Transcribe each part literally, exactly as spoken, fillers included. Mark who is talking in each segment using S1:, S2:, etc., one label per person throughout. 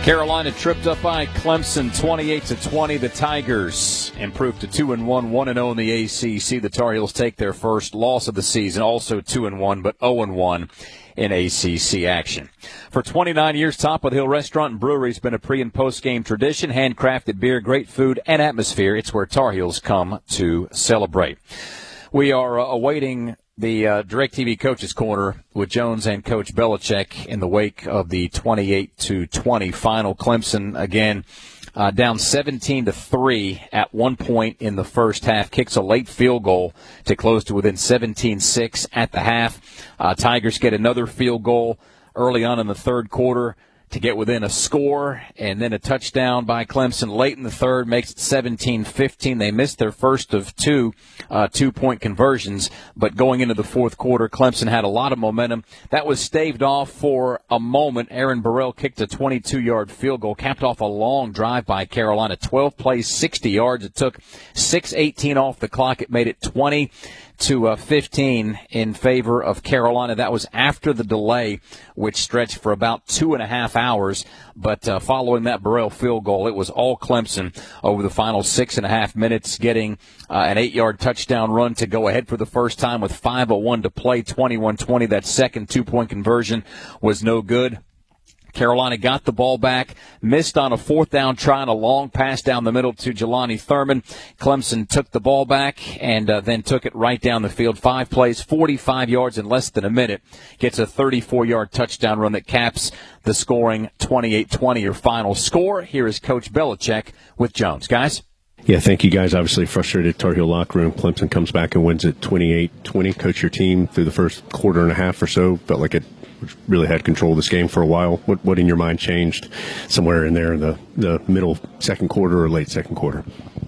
S1: Carolina tripped up by Clemson twenty-eight to twenty. The Tigers improved to two and one, one and oh in the A C C. The Tar Heels take their first loss of the season, also two and one, but oh and one in A C C action. For twenty-nine years, Top of the Hill Restaurant and Brewery has been a pre- and post-game tradition. Handcrafted beer, great food, and atmosphere. It's where Tar Heels come to celebrate. We are uh, awaiting the uh, DirecTV Coaches Corner with Jones and Coach Belichick in the wake of the twenty-eight to twenty final. Clemson, again, uh, down seventeen to three at one point in the first half. Kicks a late field goal to close to within seventeen six at the half. Uh, Tigers get another field goal early on in the third quarter to get within a score, and then a touchdown by Clemson late in the third makes it seventeen fifteen. They missed their first of two uh, two-point conversions, but going into the fourth quarter, Clemson had a lot of momentum. That was staved off for a moment. Aaron Burrell kicked a twenty-two-yard field goal, capped off a long drive by Carolina, twelve plays, sixty yards. It took six eighteen off the clock. It made it twenty to uh, fifteen in favor of Carolina. That was after the delay, which stretched for about two and a half hours. But uh, following that Burrell field goal, it was all Clemson over the final six and a half minutes, getting uh, an eight-yard touchdown run to go ahead for the first time with five oh one to play, twenty-one twenty. That second two-point conversion was no good. Carolina got the ball back, missed on a fourth down try and a long pass down the middle to Jelani Thurman. Clemson took the ball back and uh, then took it right down the field. Five plays, forty-five yards in less than a minute. Gets a thirty-four-yard touchdown run that caps the scoring twenty-eight twenty, your final score. Here is Coach Belichick with Jones. Guys?
S2: Yeah, thank you guys. Obviously frustrated Tar Heel locker room. Clemson comes back and wins it twenty-eight twenty. Coach, your team through the first quarter and a half or so felt like it really had control of this game for a while. What, what in your mind changed somewhere in there in the, the middle second quarter or late second quarter?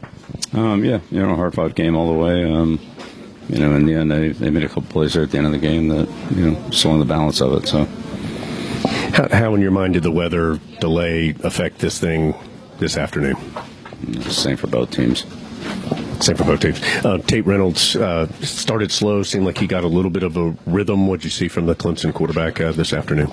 S3: Um, yeah, you know, hard fought game all the way. Um, you know, in the end, they, they made a couple plays there at the end of the game that, you know, swung the balance of it. So,
S2: how, how in your mind did the weather delay affect this thing this afternoon?
S3: Same for both teams.
S2: Same for both teams. Uh, Tate Reynolds uh, started slow, seemed like he got a little bit of a rhythm. What did you see from the Clemson quarterback uh, this afternoon?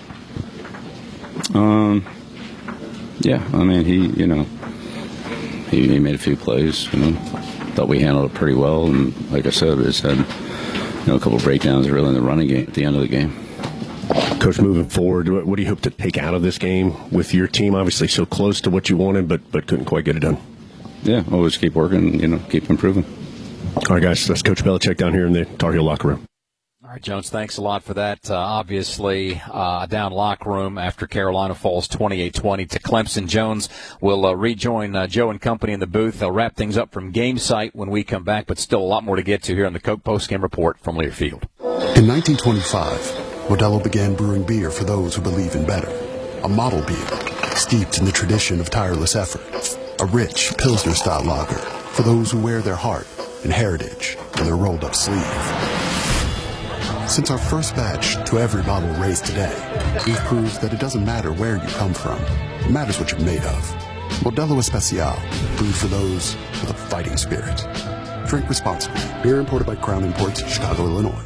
S3: Um, yeah, I mean, he, you know, he, he made a few plays, you know, thought we handled it pretty well. And like I said, we just had, you know, a couple of breakdowns really in the running game at the end of the game.
S2: Coach, moving forward, what do you hope to take out of this game with your team? Obviously so close to what you wanted, but but couldn't quite get it done.
S3: Yeah, always keep working, you know, keep improving.
S2: All right, guys, that's Coach Belichick down here in the Tar Heel locker room.
S1: All right, Jones, thanks a lot for that. Uh, obviously, uh, down locker room after Carolina falls twenty-eight twenty to Clemson. Jones will uh, rejoin uh, Joe and company in the booth. They'll wrap things up from Game Site when we come back, but still a lot more to get to here on the Coke Postgame Report from Learfield.
S4: In nineteen twenty-five, Modelo began brewing beer for those who believe in better. A model beer, steeped in the tradition of tireless effort. A rich Pilsner-style lager for those who wear their heart and heritage in their rolled-up sleeve. Since our first batch to every bottle raised today, we've proved that it doesn't matter where you come from. It matters what you're made of. Modelo Especial, brewed for those with a fighting spirit. Drink responsibly. Beer imported by Crown Imports, Chicago, Illinois.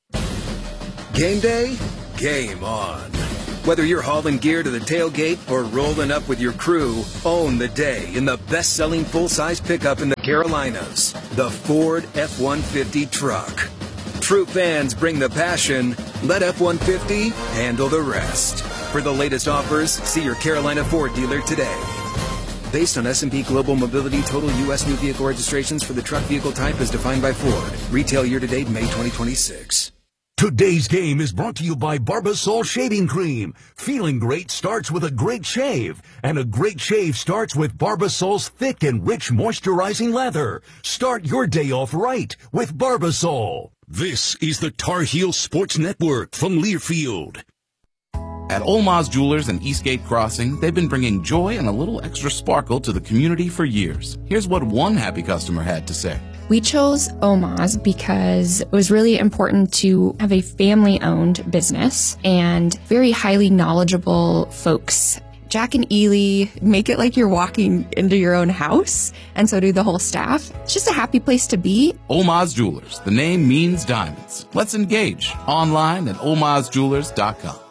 S5: Game day? Game on. Whether you're hauling gear to the tailgate or rolling up with your crew, own the day in the best-selling full-size pickup in the Carolinas, the Ford F one fifty truck. True fans bring the passion. Let F one fifty handle the rest. For the latest offers, see your Carolina Ford dealer today. Based on S and P Global Mobility total U S new vehicle registrations for the truck vehicle type as defined by Ford. Retail year-to-date May twenty twenty-six.
S6: Today's game is brought to you by Barbasol Shaving Cream. Feeling great starts with a great shave, and a great shave starts with Barbasol's thick and rich moisturizing lather. Start your day off right with Barbasol.
S7: This is the Tar Heel Sports Network from Learfield.
S8: At Olmaz Jewelers and Eastgate Crossing, they've been bringing joy and a little extra sparkle to the community for years. Here's what one happy customer had to say.
S9: We chose Olmaz because it was really important to have a family-owned business and very highly knowledgeable folks. Jack and Ely make it like you're walking into your own house, and so do the whole staff. It's just a happy place to be.
S8: Olmaz Jewelers. The name means diamonds. Let's engage online at olmaz jewelers dot com.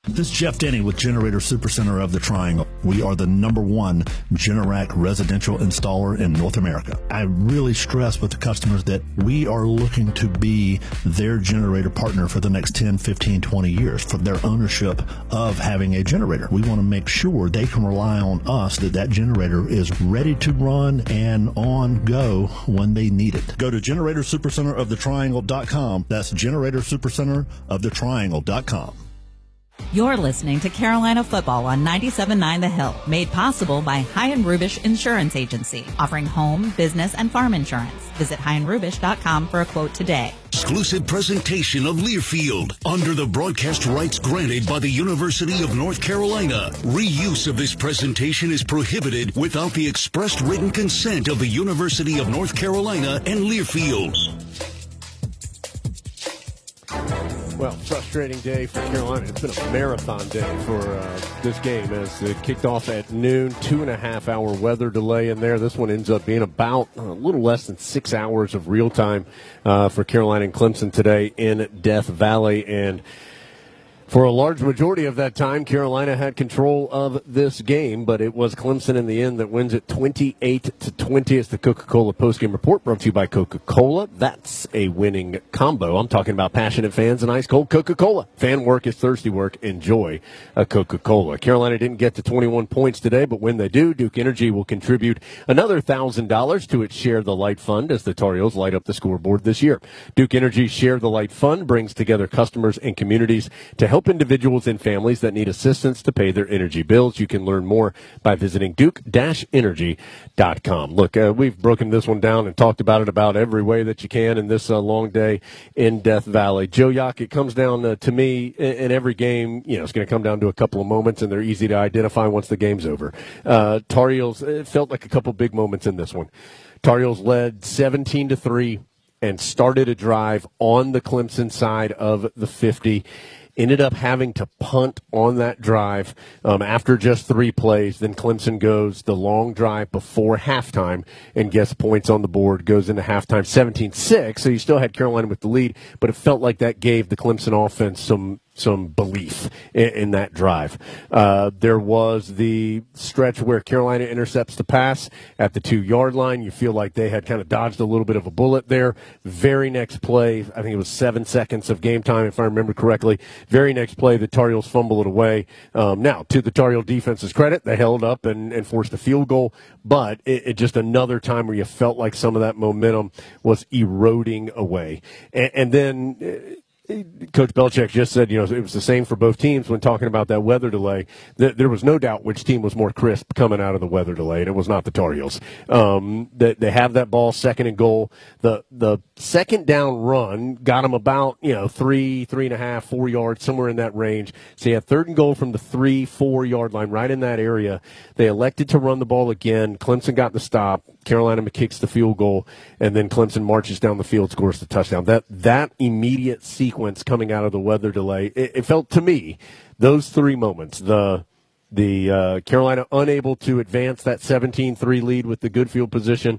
S10: This is Jeff Denny with Generator Supercenter of the Triangle. We are the number one Generac residential installer in North America. I really stress with the customers that we are looking to be their generator partner for the next ten, fifteen, twenty years for their ownership of having a generator. We want to make sure they can rely on us that that generator is ready to run and on go when they need it. Go to Generator Supercenter of the Triangle dot com. That's Generator Supercenter of the Triangle dot com.
S11: You're listening to Carolina Football on ninety-seven point nine The Hill, made possible by High and Rubish Insurance Agency, offering home, business, and farm insurance. Visit high and rubish dot com for a quote today.
S7: Exclusive presentation of Learfield under the broadcast rights granted by the University of North Carolina. Reuse of this presentation is prohibited without the expressed written consent of the University of North Carolina and Learfield.
S2: Well, frustrating day for Carolina. It's been a marathon day for uh, this game as it kicked off at noon. Two and a half hour weather delay in there. This one ends up being about a little less than six hours of real time uh, for Carolina and Clemson today in Death Valley. And for a large majority of that time, Carolina had control of this game, but it was Clemson in the end that wins it twenty-eight to twenty. It's the Coca-Cola postgame report brought to you by Coca-Cola. That's a winning combo. I'm talking about passionate fans and ice-cold Coca-Cola. Fan work is thirsty work. Enjoy a Coca-Cola. Carolina didn't get to twenty-one points today, but when they do, Duke Energy will contribute another one thousand dollars to its Share the Light Fund as the Tar Heels light up the scoreboard this year. Duke Energy's Share the Light Fund brings together customers and communities to help help individuals and families that need assistance to pay their energy bills. You can learn more by visiting duke dash energy dot com. Look, uh, we've broken this one down and talked about it about every way that you can in this uh, long day in Death Valley. Joe Yock, it comes down uh, to me in, in every game, you know, it's going to come down to a couple of moments, and they're easy to identify once the game's over. Uh, Tar Heels, it felt like a couple big moments in this one. Tar Heels led seventeen to three and started a drive on the Clemson side of the fifty. Ended up having to punt on that drive um, after just three plays. Then Clemson goes the long drive before halftime and gets points on the board, goes into halftime seventeen six. So you still had Carolina with the lead, but it felt like that gave the Clemson offense some some belief in, in that drive. Uh, there was the stretch where Carolina intercepts the pass at the two-yard line. You feel like they had kind of dodged a little bit of a bullet there. Very next play, I think it was seven seconds of game time, if I remember correctly. Very next play, the Tar Heels fumble it away. Um, now, to the Tar Heel defense's credit, they held up and, and forced a field goal, but it, it just another time where you felt like some of that momentum was eroding away. And, and then uh, Coach Belichick just said, you know, it was the same for both teams when talking about that weather delay. There was no doubt which team was more crisp coming out of the weather delay, and it was not the Tar Heels. Um, they, they have that ball, second and goal. The the second down run got them about, you know, three, three and a half, four yards, somewhere in that range. So you had third and goal from the three, four-yard line, right in that area. They elected to run the ball again. Clemson got the stop. Carolina kicks the field goal, and then Clemson marches down the field, scores the touchdown. That that immediate sequence coming out of the weather delay, it, it felt to me, those three moments, the the uh, Carolina unable to advance that seventeen three lead with the good field position,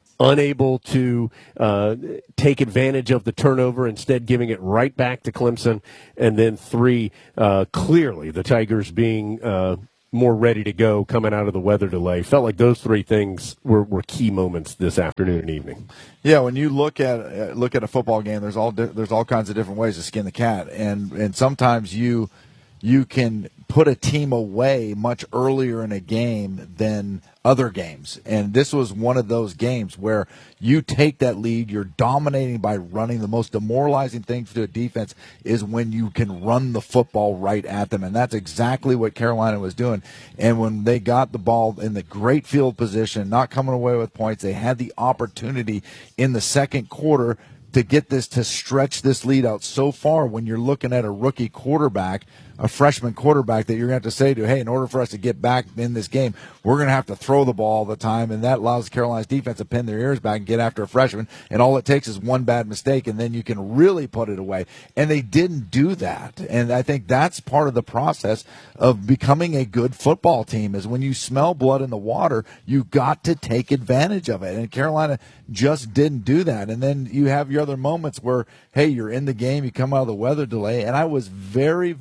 S2: unable to uh, take advantage of the turnover, instead giving it right back to Clemson, and then three, uh, clearly the Tigers being uh, more ready to go coming out of the weather delay. Felt like those three things were, were key moments this afternoon and evening.
S12: Yeah, when you look at uh, look at a football game, there's all di- there's all kinds of different ways to skin the cat, and and sometimes you you can put a team away much earlier in a game than other games. And this was one of those games where you take that lead, you're dominating by running. The most demoralizing thing to a defense is when you can run the football right at them. And that's exactly what Carolina was doing. And when they got the ball in the great field position, not coming away with points, they had the opportunity in the second quarter to get this, to stretch this lead out so far when you're looking at a rookie quarterback, a freshman quarterback that you're going to have to say to, hey, in order for us to get back in this game, we're going to have to throw the ball all the time, and that allows Carolina's defense to pin their ears back and get after a freshman, and all it takes is one bad mistake, and then you can really put it away. And they didn't do that, and I think that's part of the process of becoming a good football team, is when you smell blood in the water, you got to take advantage of it, and Carolina just didn't do that. And then you have your other moments where, hey, you're in the game, you come out of the weather delay, and I was very, very surprised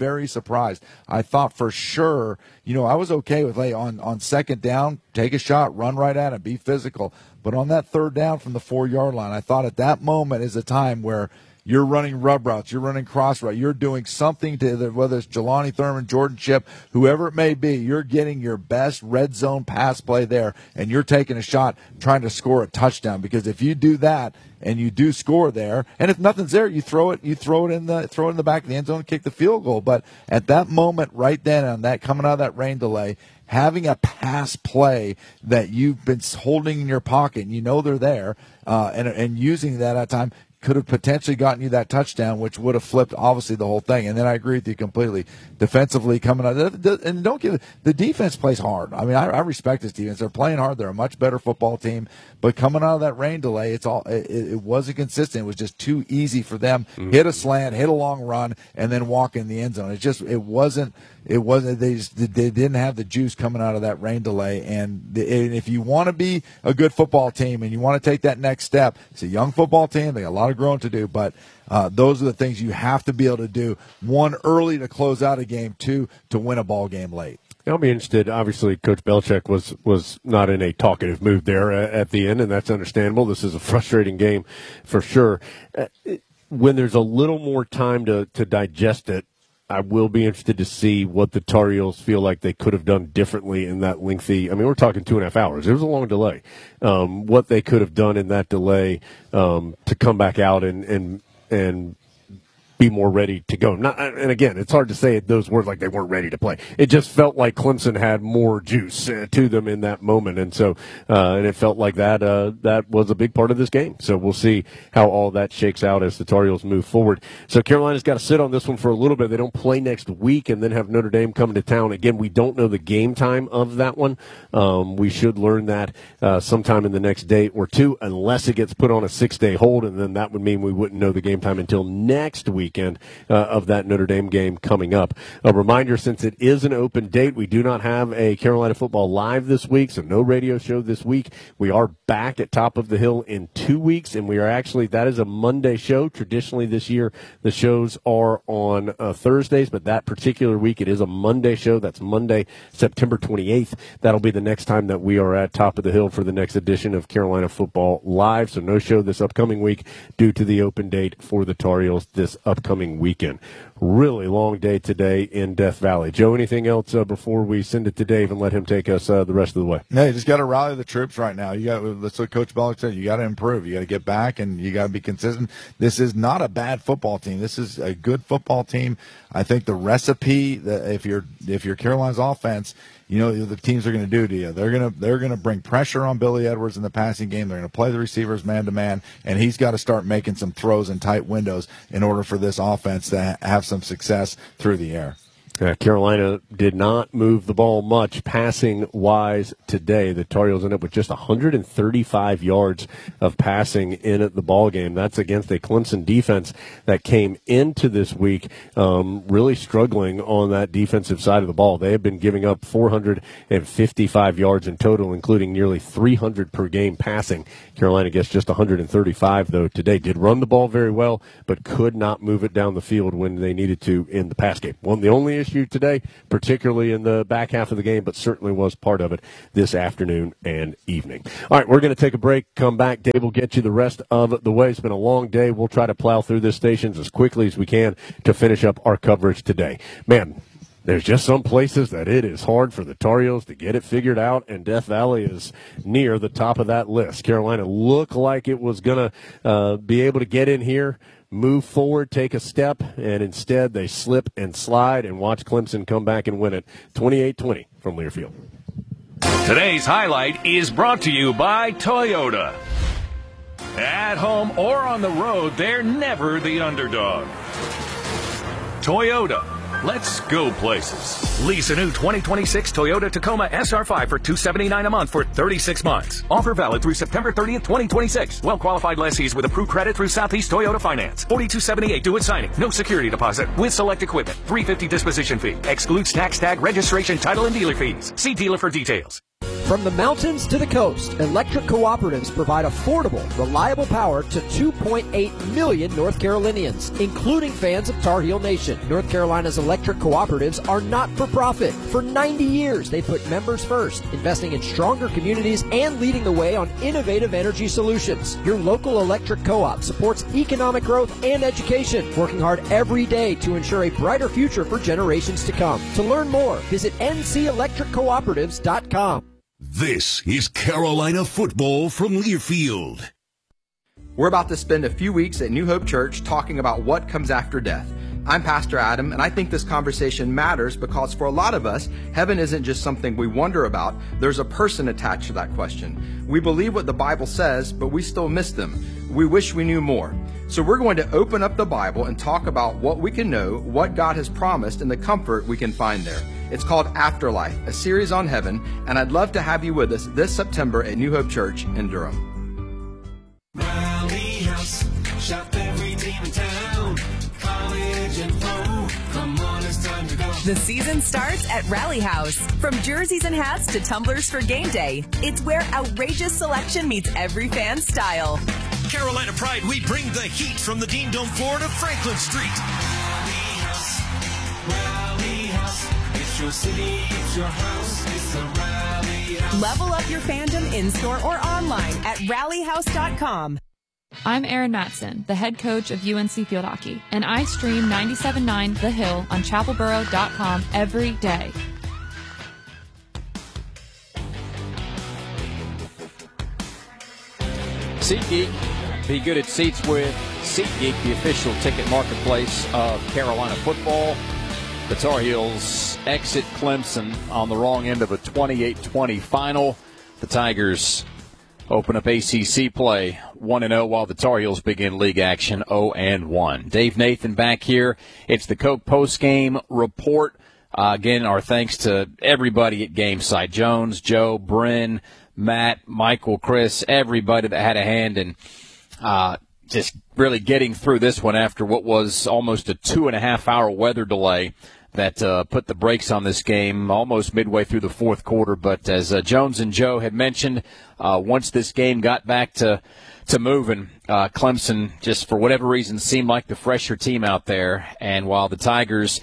S12: surprised. I thought for sure, you know, I was okay with, hey, on, on second down, take a shot, run right at it, be physical. But on that third down from the four-yard line, I thought at that moment is a time where you're running rub routes, you're running cross route, you're doing something to the, whether it's Jelani Thurman, Jordan Chip, whoever it may be, you're getting your best red zone pass play there, and you're taking a shot trying to score a touchdown. Because if you do that and you do score there, and if nothing's there, you throw it, you throw it in the throw it in the back of the end zone and kick the field goal. But at that moment, right then, on that coming out of that rain delay, having a pass play that you've been holding in your pocket, and you know they're there, uh, and and using that at time, could have potentially gotten you that touchdown, which would have flipped, obviously, the whole thing. And then I agree with you completely. Defensively coming out, and don't give the defense plays hard. I mean, I, I respect this defense. They're playing hard. They're a much better football team. But coming out of that rain delay, it's all it, it wasn't consistent. It was just too easy for them. Mm-hmm. Hit a slant, hit a long run, and then walk in the end zone. It just it wasn't. It wasn't. They just, they didn't have the juice coming out of that rain delay. And, the, and if you want to be a good football team and you want to take that next step, it's a young football team. They got a lot of growing to do, but uh, those are the things you have to be able to do. One, early to close out a game. Two, to win a ball game late.
S2: I'll be interested. Obviously, Coach Belichick was, was not in a talkative mood there at the end, and that's understandable. This is a frustrating game for sure. When there's a little more time to, to digest it, I will be interested to see what the Tar Heels feel like they could have done differently in that lengthy. I mean, we're talking two and a half hours. It was a long delay. Um, what they could have done in that delay um, to come back out and and and be more ready to go. Not, and again, it's hard to say those words like they weren't ready to play. It just felt like Clemson had more juice uh, to them in that moment, and so uh, and it felt like that uh, that was a big part of this game. So we'll see how all that shakes out as the Tar Heels move forward. So Carolina's got to sit on this one for a little bit. They don't play next week, and then have Notre Dame coming to town. Again, we don't know the game time of that one. Um, we should learn that uh, sometime in the next day or two, unless it gets put on a six-day hold, and then that would mean we wouldn't know the game time until next week. Weekend uh, of that Notre Dame game coming up. A reminder, since it is an open date, we do not have a Carolina Football Live this week, so no radio show this week. We are back at Top of the Hill in two weeks, and we are actually, that is a Monday show. Traditionally this year, the shows are on uh, Thursdays, but that particular week, it is a Monday show. That's Monday, September twenty-eighth. That'll be the next time that we are at Top of the Hill for the next edition of Carolina Football Live, so no show this upcoming week due to the open date for the Tar Heels this upcoming upcoming weekend. Really long day today in Death Valley. Joe, anything else uh, before we send it to Dave and let him take us uh, the rest of the way?
S12: No, you just got to rally the troops right now. You got, that's what Coach Belichick said. You got to improve. You got to get back, and you got to be consistent. This is not a bad football team. This is a good football team. I think the recipe that if you're if you're Carolina's offense, you know the teams are going to do to you. They're going to they're going to bring pressure on Billy Edwards in the passing game. They're going to play the receivers man to man, and he's got to start making some throws in tight windows in order for this offense to ha- have some success through the air.
S2: Uh, Carolina did not move the ball much passing-wise today. The Tar Heels ended up with just one hundred thirty-five yards of passing in the ball game. That's against a Clemson defense that came into this week um, really struggling on that defensive side of the ball. They have been giving up four hundred fifty-five yards in total, including nearly three hundred per game passing. Carolina gets just one hundred thirty-five, though, today. Did run the ball very well, but could not move it down the field when they needed to in the pass game. One, the only issue today, particularly in the back half of the game, but certainly was part of it this afternoon and evening. All right, we're going to take a break, come back. Dave will get you the rest of the way. It's been a long day. We'll try to plow through this stations as quickly as we can to finish up our coverage today. Man, there's just some places that it is hard for the Tar Heels to get it figured out, and Death Valley is near the top of that list. Carolina looked like it was going to uh, be able to get in here, move forward, take a step, and instead they slip and slide and watch Clemson come back and win it twenty-eight twenty from Learfield.
S13: Today's highlight is brought to you by Toyota. At home or on the road, they're never the underdog. Toyota. Let's go places. Lease a new twenty twenty-six Toyota Tacoma S R five for two hundred seventy-nine dollars a month for thirty-six months. Offer valid through September thirtieth, twenty twenty-six. Well-qualified lessees with approved credit through Southeast Toyota Finance. forty-two seventy-eight due at signing. No security deposit with select equipment. three hundred fifty disposition fee. Excludes tax tag, registration, title, and dealer fees. See dealer for details.
S14: From the mountains to the coast, electric cooperatives provide affordable, reliable power to two point eight million North Carolinians, including fans of Tar Heel Nation. North Carolina's electric cooperatives are not for profit. For ninety years, they put members first, investing in stronger communities and leading the way on innovative energy solutions. Your local electric co-op supports economic growth and education, working hard every day to ensure a brighter future for generations to come. To learn more, visit N C electric cooperatives dot com.
S7: This is Carolina football from Learfield.
S15: We're about to spend a few weeks at New Hope Church talking about what comes after death. I'm Pastor Adam, and I think this conversation matters because for a lot of us, heaven isn't just something we wonder about. There's a person attached to that question. We believe what the Bible says, but we still miss them. We wish we knew more. So we're going to open up the Bible and talk about what we can know, what God has promised, and the comfort we can find there. It's called Afterlife, a series on heaven, and I'd love to have you with us this September at New Hope Church in Durham.
S16: Rally House, shop every team in town, college and pro, come on, it's time to go.
S17: The season starts at Rally House. From jerseys and hats to tumblers for game day, it's where outrageous selection meets every fan's style.
S18: Carolina Pride, we bring the heat from the Dean Dome floor to Franklin Street.
S16: Rally House, Rally House, it's your city, it's your house, it's the Rally House.
S17: Level up your fandom in-store or online at rally house dot com.
S19: I'm Erin Matson, the head coach of U N C Field Hockey, and I stream ninety-seven point nine The Hill on chapel borough dot com every day.
S1: SeatGeek. Be good at seats with SeatGeek, the official ticket marketplace of Carolina football. The Tar Heels exit Clemson on the wrong end of a twenty-eight twenty final. The Tigers open up A C C play one and oh while the Tar Heels begin league action oh and one. Dave Nathan back here. It's the Coke postgame report. Uh, again, our thanks to everybody at GameSite. Jones, Joe, Bryn, Matt, Michael, Chris, everybody that had a hand in uh, just really getting through this one after what was almost a two and a half hour weather delay that uh, put the brakes on this game almost midway through the fourth quarter. But as uh, Jones and Joe had mentioned, uh, once this game got back to to moving, uh, Clemson just for whatever reason seemed like the fresher team out there. And while the Tigers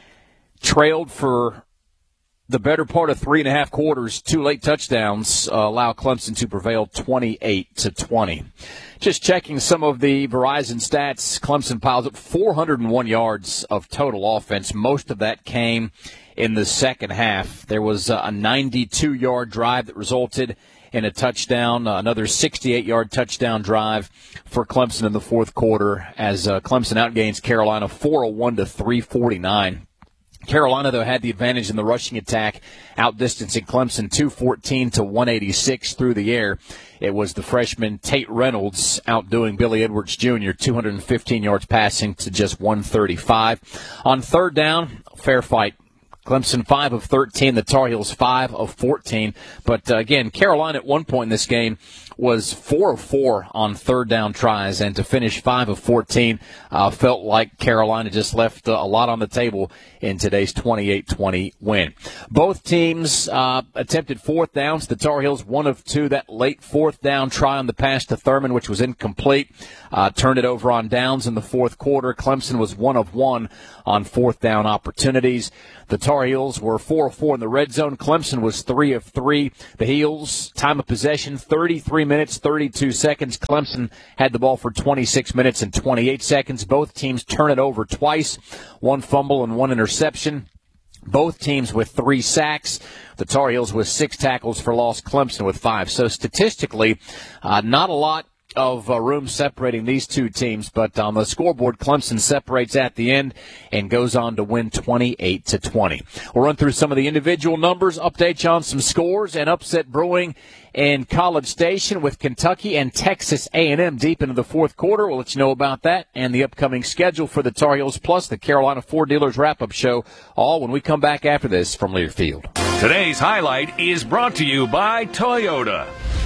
S1: trailed for the better part of three and a half quarters, two late touchdowns uh, allow Clemson to prevail twenty-eight to twenty. Just checking some of the Verizon stats, Clemson piles up four hundred one yards of total offense. Most of that came in the second half. There was a ninety-two yard drive that resulted in a touchdown, another sixty-eight yard touchdown drive for Clemson in the fourth quarter as uh, Clemson outgains Carolina four oh one to three forty-nine. Carolina, though, had the advantage in the rushing attack, outdistancing Clemson two fourteen to one eighty-six through the air. It was the freshman Tate Reynolds outdoing Billy Edwards Junior, two hundred fifteen yards passing to just one thirty-five. On third down, fair fight. Clemson five of thirteen, the Tar Heels five of fourteen. But, uh, again, Carolina at one point in this game was four of four on third down tries, and to finish five of fourteen uh, felt like Carolina just left uh, a lot on the table in today's twenty-eight twenty win. Both teams uh, attempted fourth downs. The Tar Heels one of two. That late fourth down try on the pass to Thurman, which was incomplete, uh, turned it over on downs in the fourth quarter. Clemson was one of one on fourth down opportunities. The Tar Heels were four of four in the red zone. Clemson was three of three. The Heels, time of possession, thirty-three minutes, thirty-two seconds. Clemson had the ball for twenty-six minutes and twenty-eight seconds. Both teams turn it over twice, one fumble and one interception. Both teams with three sacks. The Tar Heels with six tackles for loss, Clemson with five. So statistically, uh, not a lot of uh, room separating these two teams, but on the scoreboard, Clemson separates at the end and goes on to win twenty-eight to twenty. We'll run through some of the individual numbers, update you on some scores, and upset brewing in College Station with Kentucky and Texas A and M deep into the fourth quarter. We'll let you know about that and the upcoming schedule for the Tar Heels, plus the Carolina Ford Dealers wrap-up show, all when we come back after this from Learfield.
S13: Today's highlight is brought to you by Toyota.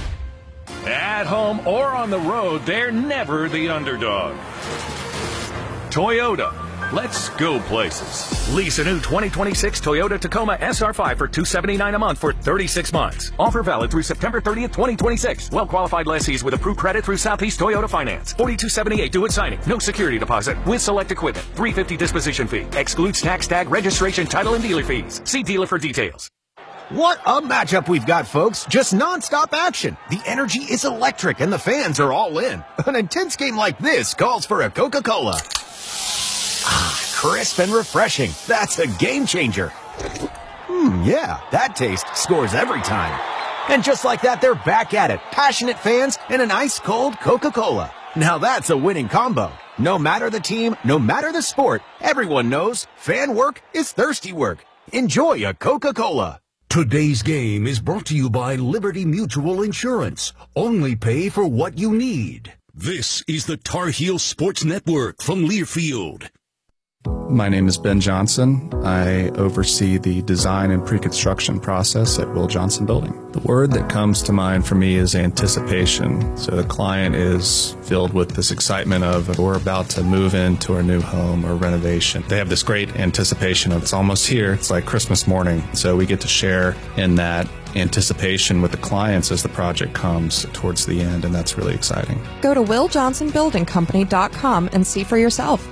S13: At home or on the road, they're never the underdog. Toyota, Let's go places. Lease a new twenty twenty-six Toyota Tacoma S R five for two hundred seventy-nine dollars a month for thirty-six months. Offer valid through September thirtieth, twenty twenty-six. Well-qualified lessees with approved credit through Southeast Toyota Finance. forty-two seventy-eight due at signing. No security deposit with select equipment. three hundred fifty dollars disposition fee. Excludes tax, tag, registration, title, and dealer fees. See dealer for details.
S20: What a matchup we've got, folks. Just non-stop action. The energy is electric and the fans are all in. An intense game like this calls for a Coca-Cola. Ah, crisp and refreshing. That's a game changer. Hmm, yeah, that taste scores every time. And just like that, they're back at it. Passionate fans and an ice-cold Coca-Cola. Now that's a winning combo. No matter the team, no matter the sport, everyone knows fan work is thirsty work. Enjoy a Coca-Cola.
S6: Today's game is brought to you by Liberty Mutual Insurance. Only pay for what you need.
S7: This is the Tar Heel Sports Network from Learfield.
S21: My name is Ben Johnson. I oversee the design and pre-construction process at Will Johnson Building. The word that comes to mind for me is anticipation. So the client is filled with this excitement of we're about to move into our new home or renovation. They have this great anticipation of it's almost here. It's like Christmas morning. So we get to share in that anticipation with the clients as the project comes towards the end, and that's really exciting.
S22: Go to will johnson building company dot com and see for yourself.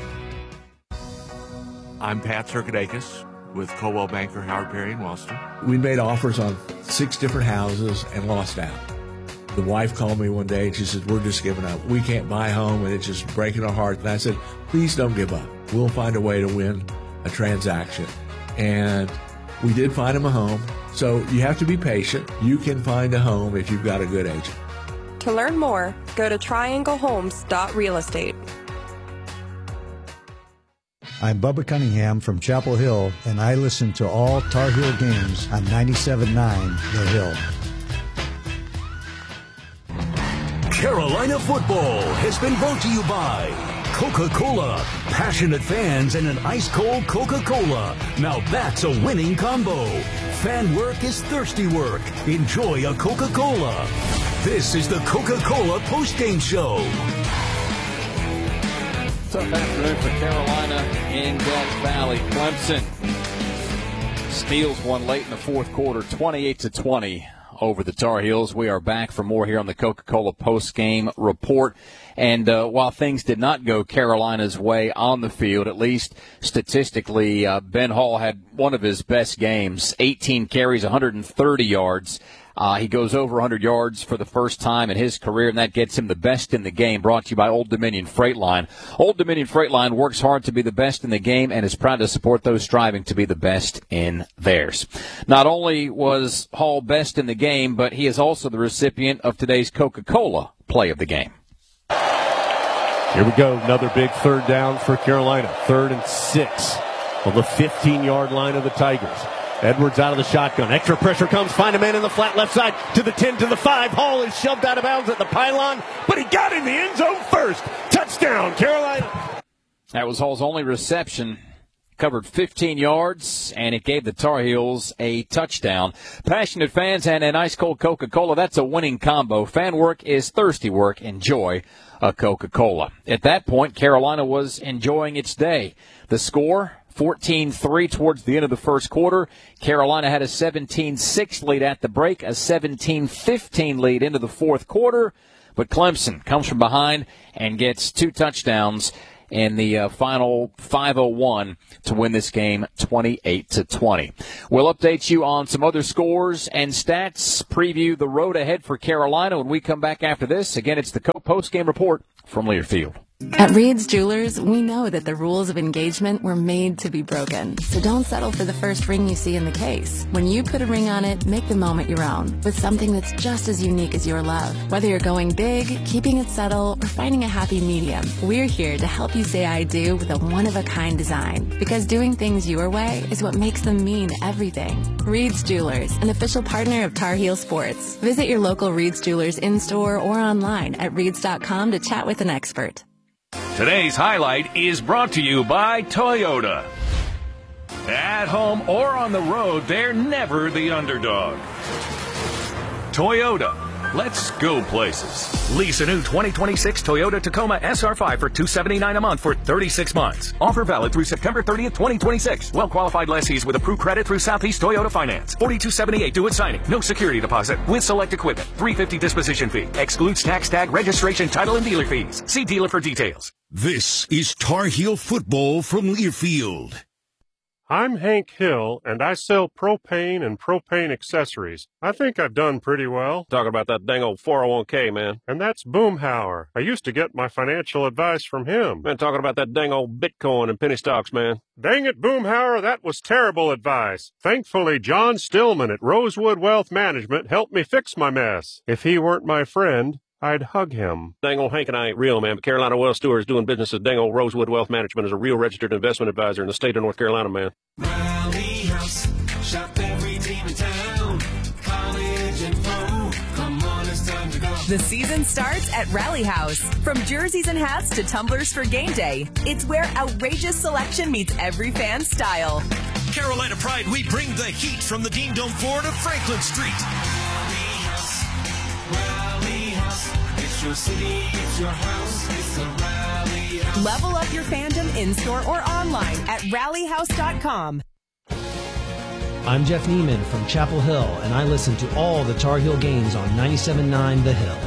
S23: I'm Pat Circadakis with Coldwell Banker Howard Perry in Wellston.
S24: We made offers on six different houses and lost out. The wife called me one day and she said, we're just giving up. We can't buy a home and it's just breaking our heart. And I said, please don't give up. We'll find a way to win a transaction. And we did find him a home. So you have to be patient. You can find a home if you've got a good agent.
S22: To learn more, go to triangle homes dot real estate.
S25: I'm Bubba Cunningham from Chapel Hill, and I listen to all Tar Heel games on ninety-seven point nine The Hill.
S6: Carolina football has been brought to you by Coca-Cola. Passionate fans and an ice-cold Coca-Cola. Now that's a winning combo. Fan work is thirsty work. Enjoy a Coca-Cola. This is the Coca-Cola postgame show.
S1: Tough afternoon for Carolina in Death Valley. Clemson steals one late in the fourth quarter, twenty-eight to twenty over the Tar Heels. We are back for more here on the Coca-Cola post-game report. And uh, while things did not go Carolina's way on the field, at least statistically, uh, Ben Hall had one of his best games, eighteen carries, one hundred thirty yards. Uh, he goes over one hundred yards for the first time in his career, and that gets him the best in the game, brought to you by Old Dominion Freight Line. Old Dominion Freight Line works hard to be the best in the game and is proud to support those striving to be the best in theirs. Not only was Hall best in the game, but he is also the recipient of today's Coca-Cola play of the game.
S2: Here we go. Another big third down for Carolina. Third and six on the fifteen-yard line of the Tigers. Edwards out of the shotgun. Extra pressure comes. Find a man in the flat left side to the ten, to the five. Hall is shoved out of bounds at the pylon, but he got in the end zone first. Touchdown, Carolina.
S1: That was Hall's only reception. Covered fifteen yards, and it gave the Tar Heels a touchdown. Passionate fans and an ice-cold Coca-Cola, that's a winning combo. Fan work is thirsty work. Enjoy a Coca-Cola. At that point, Carolina was enjoying its day. The score, fourteen three towards the end of the first quarter. Carolina had a seventeen six lead at the break, a seventeen fifteen lead into the fourth quarter. But Clemson comes from behind and gets two touchdowns in the uh, final five oh one to win this game twenty-eight to twenty. We'll update you on some other scores and stats, preview the road ahead for Carolina when we come back after this. Again, it's the post-game report from Learfield.
S26: At Reed's Jewelers, we know that the rules of engagement were made to be broken. So don't settle for the first ring you see in the case. When you put a ring on it, make the moment your own with something that's just as unique as your love. Whether you're going big, keeping it subtle, or finding a happy medium, we're here to help you say I do with a one-of-a-kind design. Because doing things your way is what makes them mean everything. Reed's Jewelers, an official partner of Tar Heel Sports. Visit your local Reed's Jewelers in-store or online at reeds dot com to chat with an expert.
S13: Today's highlight is brought to you by Toyota. At home or on the road, they're never the underdog. Toyota, Let's go places. Lease a new twenty twenty-six Toyota Tacoma S R five for two hundred seventy-nine dollars a month for thirty-six months. Offer valid through September thirtieth, twenty twenty-six. Well-qualified lessees with approved credit through Southeast Toyota Finance. forty-two seventy-eight due at signing. No security deposit with select equipment. three hundred fifty dollars disposition fee. Excludes tax, tag, registration, title, and dealer fees. See dealer for details.
S7: This is Tar Heel football from Learfield.
S3: I'm Hank Hill, and I sell propane and propane accessories. I think I've done pretty well.
S4: Talking about that dang old four oh one k, man.
S3: And that's Boomhauer. I used to get my financial advice from him.
S4: Man, talking about that dang old Bitcoin and penny stocks, man.
S3: Dang it, Boomhauer, that was terrible advice. Thankfully, John Stillman at Rosewood Wealth Management helped me fix my mess. If he weren't my friend, I'd hug him.
S4: Dang old Hank and I ain't real, man, but Carolina Wealth Stewart is doing business at dang old Rosewood Wealth Management as a real registered investment advisor in the state of North Carolina, man.
S16: Rally House, shop every team in town. College and pro, come on, it's time to go.
S17: The season starts at Rally House. From jerseys and hats to tumblers for game day, it's where outrageous selection meets every fan's style.
S18: Carolina Pride, we bring the heat from the Dean Dome floor to Franklin Street.
S16: Rally House, Rally House, it's your city, it's your house, it's the Rally House.
S17: Level up your fandom in-store or online at rally house dot com.
S14: I'm Jeff Neiman from Chapel Hill, and I listen to all the Tar Heel games on ninety-seven point nine The Hill.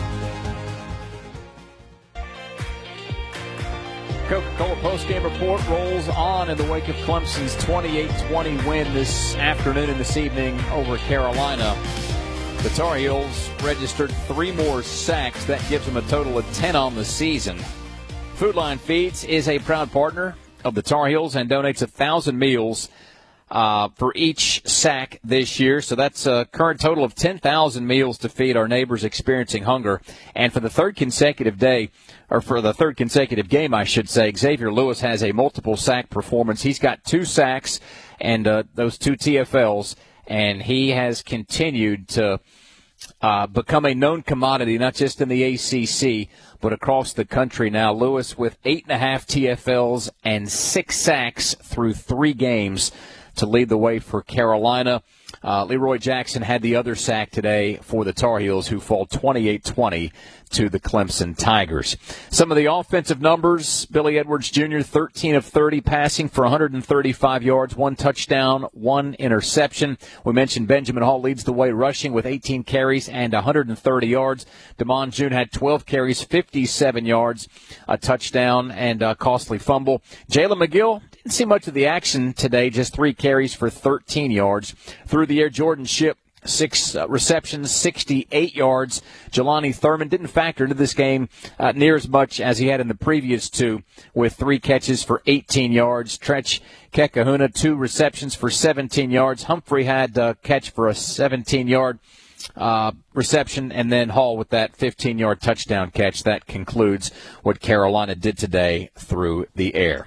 S1: Coca-Cola postgame report rolls on in the wake of Clemson's twenty-eight twenty win this afternoon and this evening over Carolina. The Tar Heels registered three more sacks. That gives them a total of ten on the season. Food Line Feeds is a proud partner of the Tar Heels and donates one thousand meals uh, for each sack this year. So that's a current total of ten thousand meals to feed our neighbors experiencing hunger. And for the third consecutive day, or for the third consecutive game, I should say, Xavier Lewis has a multiple sack performance. He's got two sacks and uh, those two T F Ls, and he has continued to uh, become a known commodity, not just in the A C C, but across the country now. Lewis with eight and a half T F Ls and six sacks through three games to lead the way for Carolina. Uh, Leroy Jackson had the other sack today for the Tar Heels, who fall twenty-eight twenty to the Clemson Tigers. Some of the offensive numbers: Billy Edwards Junior, thirteen of thirty, passing for one hundred thirty-five yards, one touchdown, one interception. We mentioned Benjamin Hall leads the way rushing with eighteen carries and one hundred thirty yards. Damon June had twelve carries, fifty-seven yards, a touchdown, and a costly fumble. Jalen McGill didn't see much of the action today, just three carries for thirteen yards. Through the air, Jordan Shipp, six uh, receptions, sixty-eight yards. Jelani Thurman didn't factor into this game uh, near as much as he had in the previous two, with three catches for eighteen yards. Tretch Kekahuna, two receptions for seventeen yards. Humphrey had a catch for a seventeen-yard uh, reception, and then Hall with that fifteen-yard touchdown catch. That concludes what Carolina did today through the air.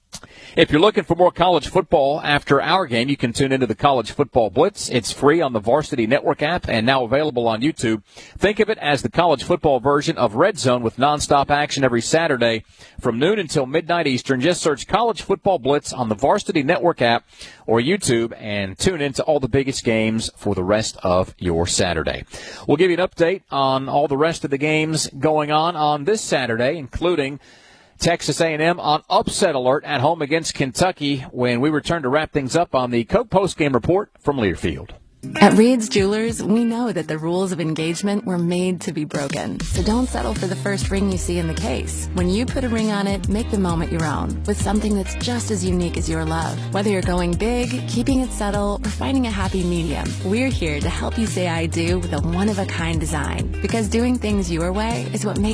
S1: If you're looking for more college football after our game, you can tune into the College Football Blitz. It's free on the Varsity Network app and now available on YouTube. Think of it as the college football version of Red Zone with nonstop action every Saturday from noon until midnight Eastern. Just search College Football Blitz on the Varsity Network app or YouTube and tune into all the biggest games for the rest of your Saturday. We'll give you an update on all the rest of the games going on on this Saturday, including Texas A and M on upset alert at home against Kentucky when we return to wrap things up on the Coke postgame report from Learfield.
S26: At Reed's Jewelers, we know that the rules of engagement were made to be broken. So don't settle for the first ring you see in the case. When you put a ring on it, make the moment your own with something that's just as unique as your love. Whether you're going big, keeping it subtle, or finding a happy medium, we're here to help you say I do with a one-of-a-kind design. Because doing things your way is what makes